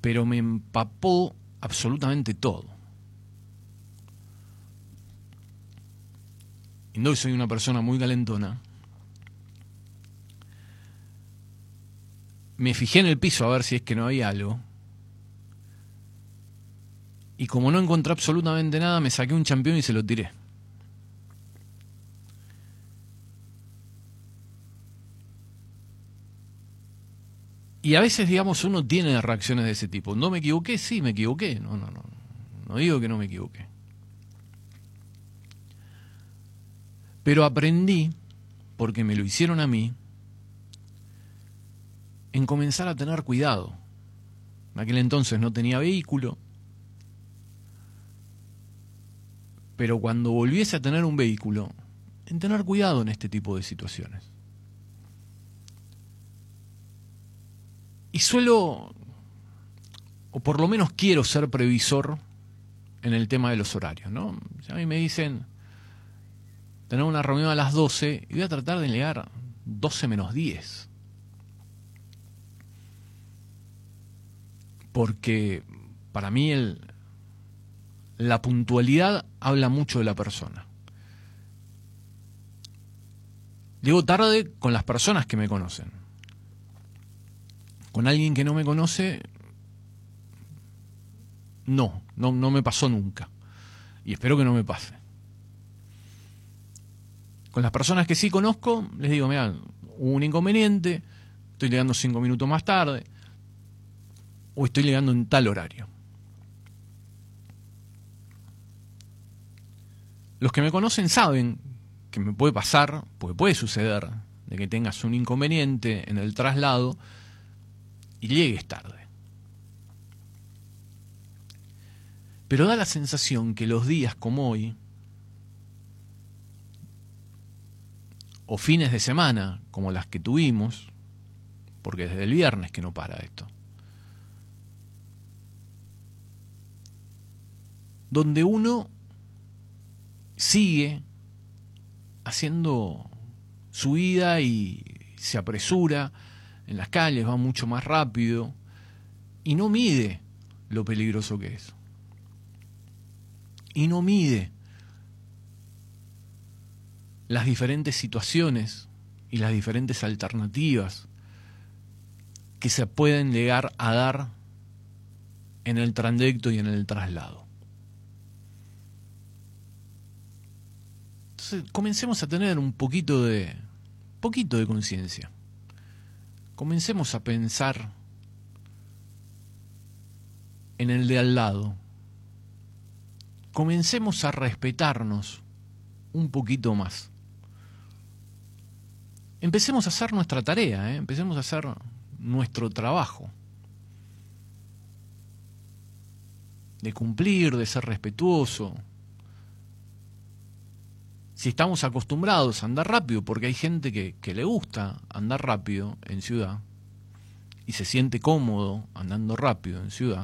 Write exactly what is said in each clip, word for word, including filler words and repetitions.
pero me empapó absolutamente todo. Y no soy una persona muy calentona. Me fijé en el piso a ver si es que no había algo. Y como no encontré absolutamente nada, me saqué un champión y se lo tiré. Y a veces, digamos, uno tiene reacciones de ese tipo. ¿No me equivoqué? Sí, me equivoqué. No, no, no. No digo que no me equivoqué. Pero aprendí, porque me lo hicieron a mí, en comenzar a tener cuidado. En aquel entonces no tenía vehículo. Pero cuando volviese a tener un vehículo, en tener cuidado en este tipo de situaciones. Y suelo, o por lo menos quiero ser previsor en el tema de los horarios, ¿no? Si a mí me dicen tener una reunión a las doce y voy a tratar de llegar doce menos diez. Porque para mí el, la puntualidad habla mucho de la persona. Llego tarde con las personas que me conocen. Con alguien que no me conoce, no, no, no me pasó nunca. Y espero que no me pase. Con las personas que sí conozco, les digo, mira, hubo un inconveniente, estoy llegando cinco minutos más tarde, o estoy llegando en tal horario. Los que me conocen saben que me puede pasar, porque puede suceder, de que tengas un inconveniente en el traslado y llegues tarde. Pero da la sensación que los días como hoy, o fines de semana como las que tuvimos, porque desde el viernes que no para esto, donde uno sigue haciendo su vida y se apresura en las calles, va mucho más rápido y no mide lo peligroso que es. Y no mide las diferentes situaciones y las diferentes alternativas que se pueden llegar a dar en el trayecto y en el traslado. Entonces, comencemos a tener un poquito de poquito de conciencia. Comencemos a pensar en el de al lado. Comencemos a respetarnos un poquito más. Empecemos a hacer nuestra tarea, ¿eh? Empecemos a hacer nuestro trabajo. De cumplir, de ser respetuoso. Si estamos acostumbrados a andar rápido, porque hay gente que, que le gusta andar rápido en ciudad y se siente cómodo andando rápido en ciudad,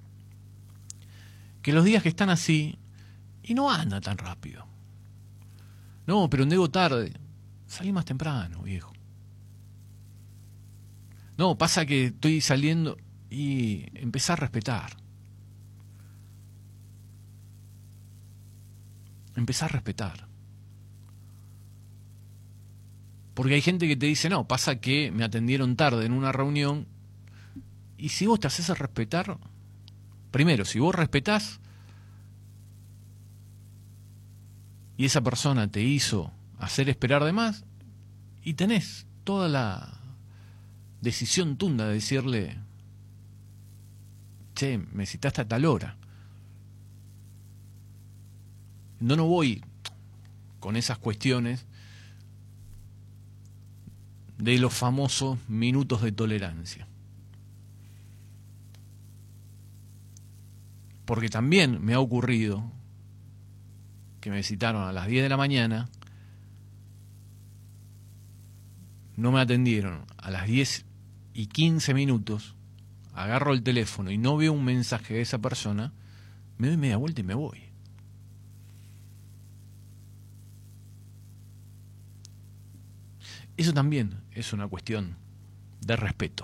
que los días que están así y no anda tan rápido. No, pero llego tarde. Salí más temprano, viejo. No, pasa que estoy saliendo y empecé a respetar. Empecé a respetar. Porque hay gente que te dice, no, pasa que me atendieron tarde en una reunión. Y si vos te haces a respetar, primero, si vos respetás y esa persona te hizo hacer esperar de más, y tenés toda la decisión tunda de decirle, che, me citaste a tal hora. No, no voy con esas cuestiones de los famosos minutos de tolerancia. Porque también me ha ocurrido que me citaron a las diez de la mañana, no me atendieron a las diez y quince minutos, agarro el teléfono y no veo un mensaje de esa persona, me doy media vuelta y me voy. Eso también es una cuestión de respeto.